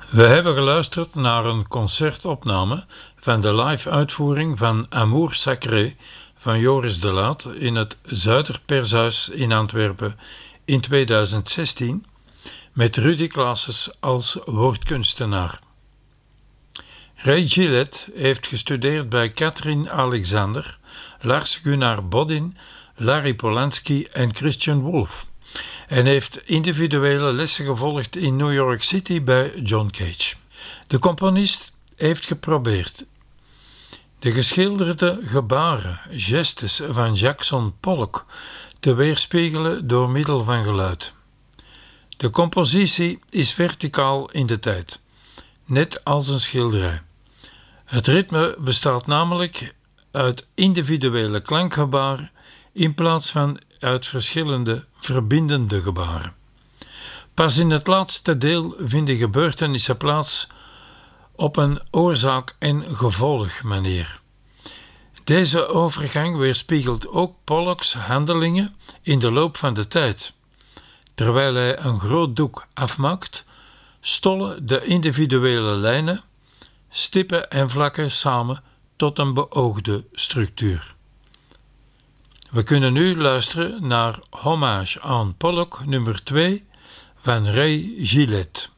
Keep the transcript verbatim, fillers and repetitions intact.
We hebben geluisterd naar een concertopname van de live-uitvoering van Amour Sacré van Joris de Laat in het Zuiderpershuis in Antwerpen in tweeduizend zestien met Rudy Claessens als woordkunstenaar. Ray Gillett heeft gestudeerd bij Katrin Alexander, Lars Gunnar Bodin, Larry Polanski en Christian Wolff en heeft individuele lessen gevolgd in New York City bij John Cage. De componist heeft geprobeerd de geschilderde gebaren, gestes van Jackson Pollock te weerspiegelen door middel van geluid. De compositie is verticaal in de tijd, net als een schilderij. Het ritme bestaat namelijk uit individuele klankgebaren in plaats van uit verschillende verbindende gebaren. Pas in het laatste deel vinden gebeurtenissen plaats op een oorzaak- en gevolgmanier. Deze overgang weerspiegelt ook Pollocks handelingen in de loop van de tijd. Terwijl hij een groot doek afmaakt, stollen de individuele lijnen, stippen en vlakken samen tot een beoogde structuur. We kunnen nu luisteren naar Hommage aan Pollock nummer twee van Ray Gillett.